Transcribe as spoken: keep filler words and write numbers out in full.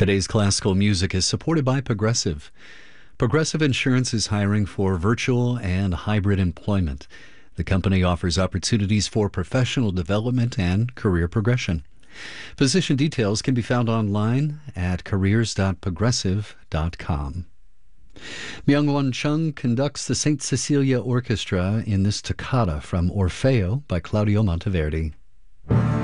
Today's classical music is supported by Progressive. Progressive Insurance is hiring for virtual and hybrid employment. The company offers opportunities for professional development and career progression. Position details can be found online at careers dot progressive dot com. Myung-Won Chung conducts the Saint Cecilia Orchestra in this toccata from Orfeo by Claudio Monteverdi.